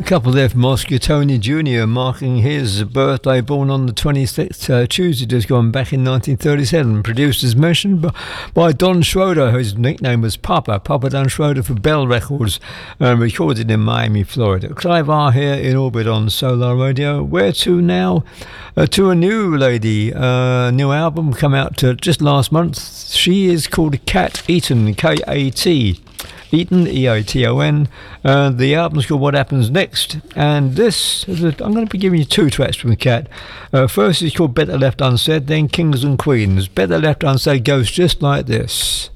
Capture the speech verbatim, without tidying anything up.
couple there from Oscar Tony Junior marking his birthday, born on the twenty-sixth, uh, Tuesday, just gone back in nineteen thirty-seven. Produced as mentioned by, by Don Schroeder, whose nickname was Papa, Papa Don Schroeder for Bell Records, uh, recorded in Miami, Florida. Clive R here in orbit on Solar Radio. Where to now? Uh, to a new lady, uh, new album come out uh, just last month. She is called Kat Eaton, K A T. Eaton, E A T O N. Uh, the album's called What Happens Next, and this is a, I'm going to be giving you two tracks from Kat. Uh, first is called Better Left Unsaid, then Kings and Queens. Better Left Unsaid goes just like this.